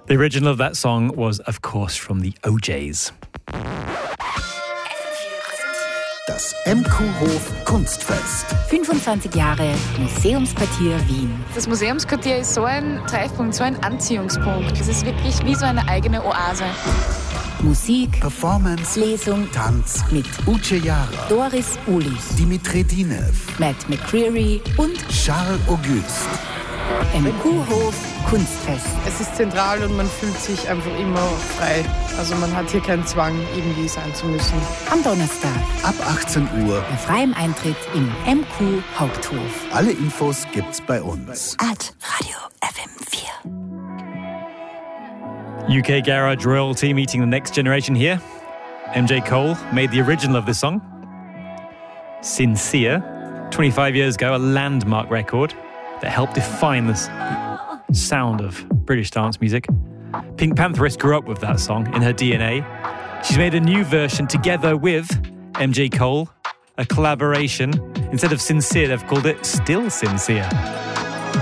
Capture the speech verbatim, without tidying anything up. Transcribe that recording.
The original of that song was, of course, from the O Js. Das M Q-Hof Kunstfest. fünfundzwanzig Jahre Museumsquartier Wien. Das Museumsquartier ist so ein Treffpunkt, so ein Anziehungspunkt. Es ist wirklich wie so eine eigene Oase. Musik, Performance, Lesung, Tanz mit Uche Jara, Doris Ulich, Dimitri Dinev, Matt McCreary und Charles Auguste. M Q-Hof Kunstfest. Es ist zentral und man fühlt sich einfach immer frei. Also man hat hier keinen Zwang, irgendwie sein zu müssen. Am Donnerstag Ab achtzehn Uhr. bei freiem Eintritt im M Q Haupthof. Alle Infos gibt's bei uns. At Radio F M vier. U K garage royalty meeting the next generation here. M J Cole made the original of this song. Sincere, twenty-five years ago, a landmark record that helped define the sound of British dance music. Pink Pantherist grew up with that song in her D N A. She's made a new version together with M J Cole, a collaboration. Instead of Sincere, they've called it Still Sincere.